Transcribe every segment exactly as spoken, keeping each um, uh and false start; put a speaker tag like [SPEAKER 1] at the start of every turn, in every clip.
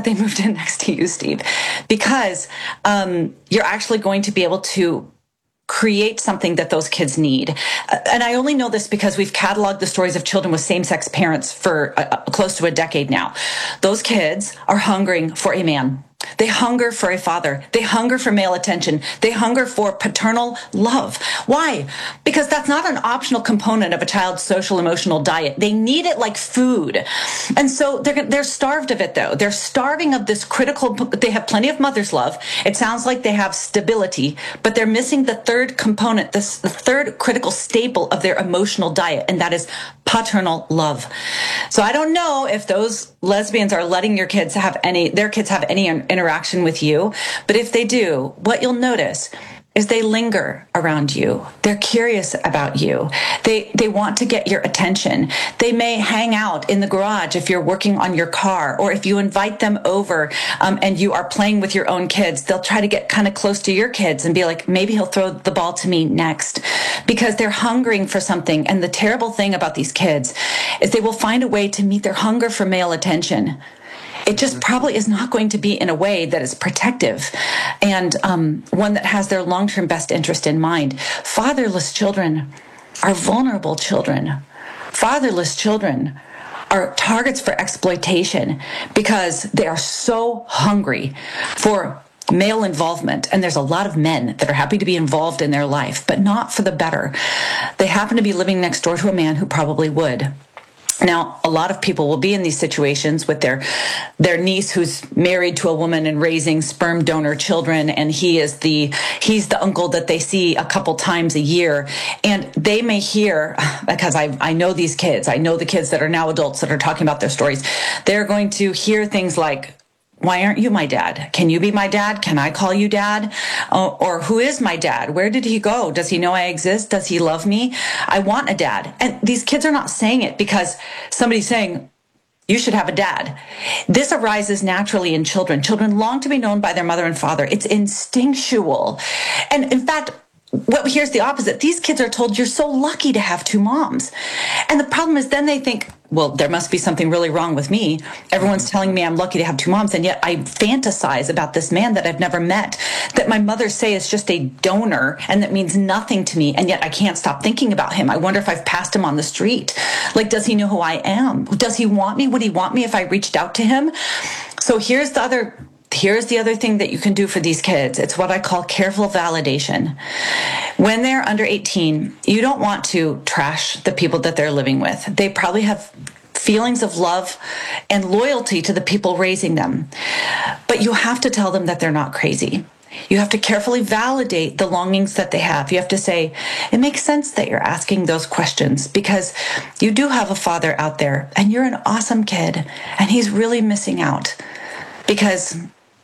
[SPEAKER 1] they moved in next to you, Steve, because um, you're actually going to be able to create something that those kids need. Uh, and I only know this because we've cataloged the stories of children with same-sex parents for uh, close to a decade now. Those kids are hungering for a man. They hunger for a father. They hunger for male attention. They hunger for paternal love. Why? Because that's not an optional component of a child's social emotional diet. They need it like food. And so they're, they're starved of it, though. They're starving of this critical, they have plenty of mother's love. It sounds like they have stability, but they're missing the third component, this, the third critical staple of their emotional diet, and that is paternal love. So I don't know if those lesbians are letting your kids have any, their kids have any interaction with you, but if they do, what you'll notice is they linger around you. They're curious about you. They they want to get your attention. They may hang out in the garage if you're working on your car, or if you invite them over um, and you are playing with your own kids, they'll try to get kind of close to your kids and be like, maybe he'll throw the ball to me next, because they're hungering for something. And the terrible thing about these kids is they will find a way to meet their hunger for male attention. It just probably is not going to be in a way that is protective and um, one that has their long-term best interest in mind. Fatherless children are vulnerable children. Fatherless children are targets for exploitation because they are so hungry for male involvement. And there's a lot of men that are happy to be involved in their life, but not for the better. They happen to be living next door to a man who probably would. Now, a lot of people will be in these situations with their their niece who's married to a woman and raising sperm donor children, and he is the he's the uncle that they see a couple times a year. And they may hear, because I I know these kids, I know the kids that are now adults that are talking about their stories, they're going to hear things like, why aren't you my dad? Can you be my dad? Can I call you dad? Uh, or who is my dad? Where did he go? Does he know I exist? Does he love me? I want a dad. And these kids are not saying it because somebody's saying, you should have a dad. This arises naturally in children. Children long to be known by their mother and father. It's instinctual. And in fact, well, here's the opposite. These kids are told you're so lucky to have two moms. And the problem is then they think, well, there must be something really wrong with me. Everyone's telling me I'm lucky to have two moms, and yet I fantasize about this man that I've never met, that my mother say is just a donor, and that means nothing to me, and yet I can't stop thinking about him. I wonder if I've passed him on the street. Like, does he know who I am? Does he want me? Would he want me if I reached out to him? So here's the other Here's the other thing that you can do for these kids. It's what I call careful validation. When they're under eighteen, you don't want to trash the people that they're living with. They probably have feelings of love and loyalty to the people raising them. But you have to tell them that they're not crazy. You have to carefully validate the longings that they have. You have to say, it makes sense that you're asking those questions because you do have a father out there and you're an awesome kid and he's really missing out because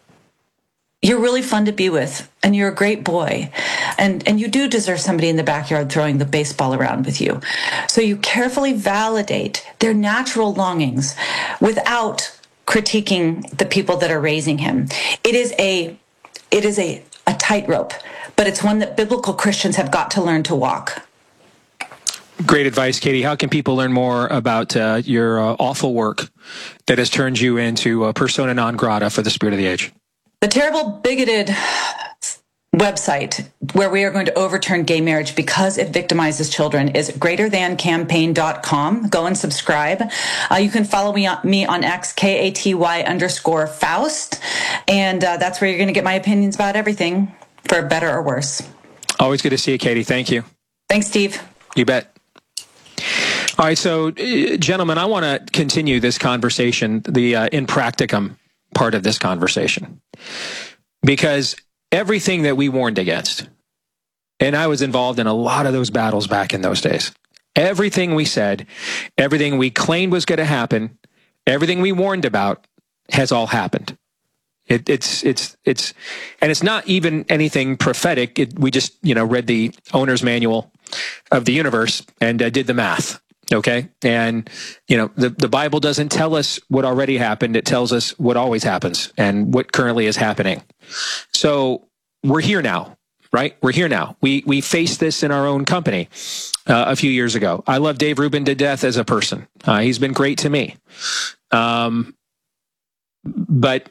[SPEAKER 1] you're really fun to be with, and you're a great boy, and, and you do deserve somebody in the backyard throwing the baseball around with you. So you carefully validate their natural longings without critiquing the people that are raising him. It is a it is a, a tightrope, but it's one that biblical Christians have got to learn to walk.
[SPEAKER 2] Great advice, Katie. How can people learn more about uh, your uh, awful work that has turned you into a persona non grata for the spirit of the age?
[SPEAKER 1] The terrible, bigoted website where we are going to overturn gay marriage because it victimizes children is greater than campaign dot com. Go and subscribe. Uh, you can follow me on, me on X, K A T Y underscore Faust. And uh, that's where you're going to get my opinions about everything, for better or worse.
[SPEAKER 2] Always good to see you, Katie. Thank you.
[SPEAKER 1] Thanks, Steve.
[SPEAKER 2] You bet. All right, so, uh, gentlemen, I want to continue this conversation, the uh, in practicum part of this conversation, because everything that we warned against, and I was involved in a lot of those battles back in those days, everything we said, everything we claimed was going to happen, everything we warned about has all happened. It, it's, it's, it's, and it's not even anything prophetic. It, we just, you know, read the owner's manual of the universe and uh, did the math. Okay. And, you know, the, the Bible doesn't tell us what already happened. It tells us what always happens and what currently is happening. So we're here now, right? We're here now. We, we faced this in our own company uh, a few years ago. I love Dave Rubin to death as a person. Uh, he's been great to me. Um, but